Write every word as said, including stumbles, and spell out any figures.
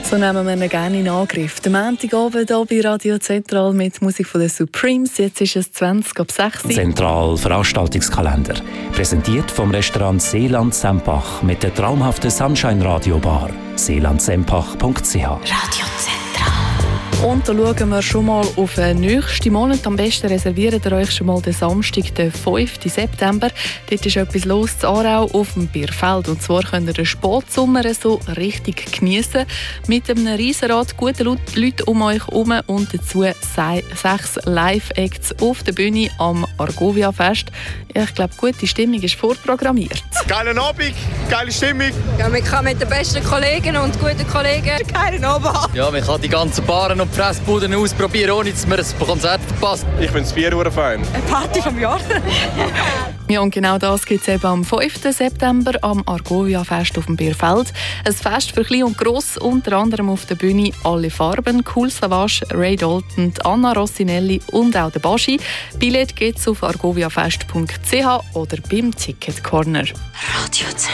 So nehmen wir ihn gerne in Angriff. Der Montagabend hier bei Radio Zentral mit Musik von den Supremes. Jetzt ist es zwanzig ab sechs. Zentral Veranstaltungskalender. Präsentiert vom Restaurant Seeland Sempach mit der traumhaften Sunshine Radio Bar. seeland sempach punkt c h. Radio Zentral. Und da schauen wir schon mal auf den nächsten Monat. Am besten reserviert ihr euch schon mal den Samstag, den fünften September. Dort ist etwas los in Aarau auf dem Bierfeld. Und zwar könnt ihr den Sportsommer so richtig geniessen. Mit einem Riesenrad, guten Leuten um euch herum und dazu sechs Live-Acts auf der Bühne am Argovia-Fest. Ich glaube, gute Stimmung ist vorprogrammiert. Geilen Abend, geile Stimmung. Ja, man kann mit den besten Kollegen und guten Kollegen geilen Abend haben. Ja, man kann die ganzen Baren und Pressbuden ausprobieren, ohne dass man ein Konzert verpasst. Ich bin das Bier-Fan. Eine Party vom Jahr. Ja, und genau das gibt es eben am fünften September am Argovia-Fest auf dem Bierfeld. Ein Fest für Klein und Gross, unter anderem auf der Bühne «Alle Farben», «Cool Savage», Ray Dalton, Anna Rossinelli und auch der Baschi. Billett gibt es auf argoviafest punkt c h oder beim Ticket Corner. Radio